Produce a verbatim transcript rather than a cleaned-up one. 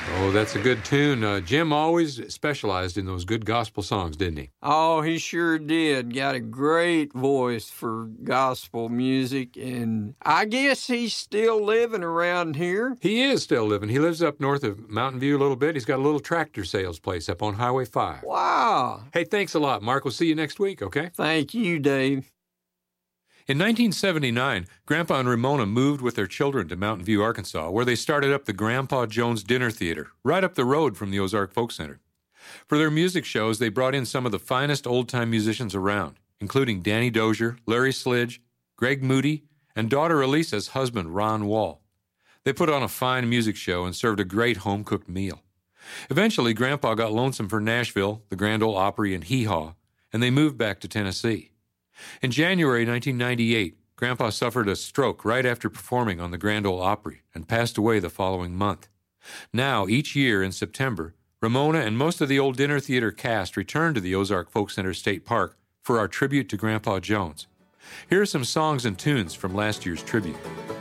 Oh, that's a good tune. Uh, Jim always specialized in those good gospel songs, didn't he? Oh, he sure did. Got a great voice for gospel music, and I guess he's still living around here. He is still living. He lives up north of Mountain View a little bit. He's got a little tractor sales place up on Highway five. Wow. Hey, thanks a lot, Mark. We'll see you next week, okay? Thank you, Dave. In nineteen seventy-nine, Grandpa and Ramona moved with their children to Mountain View, Arkansas, where they started up the Grandpa Jones Dinner Theater, right up the road from the Ozark Folk Center. For their music shows, they brought in some of the finest old-time musicians around, including Danny Dozier, Larry Slidge, Greg Moody, and daughter Elisa's husband, Ron Wall. They put on a fine music show and served a great home-cooked meal. Eventually, Grandpa got lonesome for Nashville, the Grand Ole Opry, and Hee Haw, and they moved back to Tennessee. In January nineteen ninety-eight, Grandpa suffered a stroke right after performing on the Grand Ole Opry and passed away the following month. Now, each year in September, Ramona and most of the old dinner theater cast return to the Ozark Folk Center State Park for our tribute to Grandpa Jones. Here are some songs and tunes from last year's tribute.